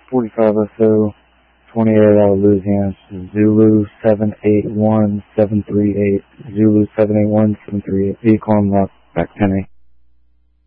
45 SO, 28 out of Louisiana, Zulu 781-738, Zulu 781-738, vehicle unlocked, back 10A.